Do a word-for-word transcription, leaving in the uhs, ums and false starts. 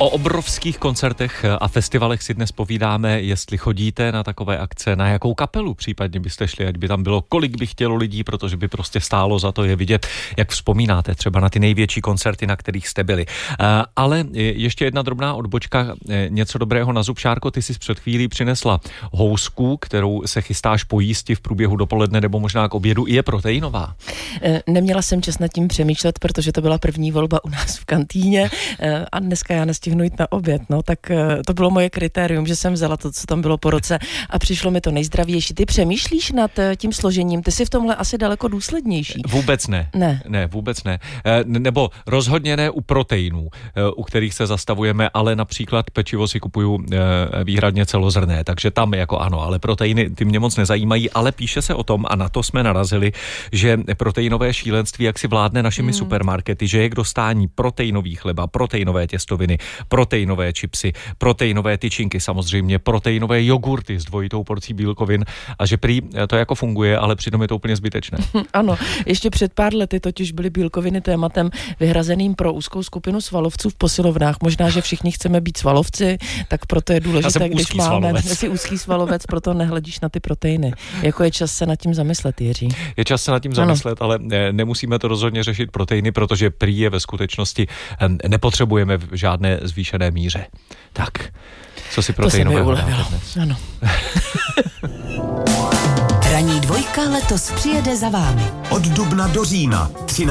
O obrovských koncertech a festivalech si dnes povídáme, jestli chodíte na takové akce, na jakou kapelu případně byste šli, ať by tam bylo, kolik by chtělo lidí, protože by prostě stálo za to je vidět, jak vzpomínáte třeba na ty největší koncerty, na kterých jste byli. Ale ještě jedna drobná odbočka, něco dobrého na zub. Šárko, ty jsi před chvílí přinesla housku, kterou se chystáš pojísti v průběhu dopoledne nebo možná k obědu. Je proteinová? Neměla jsem čas nad tím přemýšlet, protože to byla první volba u nás v kantýně a dneska já nestihnu jít na oběd, no, tak to bylo moje kritérium, že jsem vzala to, co tam bylo po roce a přišlo mi to nejzdravější. Ty přemýšlíš nad tím složením? Ty jsi v tomhle asi daleko důslednější. Vůbec ne. Ne. Ne, vůbec ne. Nebo rozhodně ne u proteinů, u kterých se zastavujeme, ale například pečivo si kupuju výhradně celozrnné, takže tam jako ano, ale proteiny ty mě moc nezajímají, ale píše se o tom a na to jsme narazili, že proteinové šílenství jak si vládne našimi hmm. supermarkety, že je k dostání proteinový chleba, proteinové těstoviny, proteinové čipsy, proteinové tyčinky, samozřejmě proteinové jogurty s dvojitou porcí bílkovin a že prý to jako funguje, ale přitom je to úplně zbytečné. Ano, ještě před pár lety totiž byly bílkoviny tématem vyhrazeným pro úzkou skupinu svalovců v posilovnách. Možná, že všichni chceme být svalovci, tak proto je důležité, když máme si úzký svalovec, proto nehledíš na ty proteiny. Jako je čas se nad tím zamyslet, Jiří. Je čas se nad tím zamyslet, ano. Ale nemusíme to rozhodně řešit proteiny, protože prý je ve skutečnosti nepotřebujeme v žádné zvýšené míře. Tak, co si proteinového dáte dnes? Ano. Ranní dvojka letos přijede za vámi. Od dubna do října.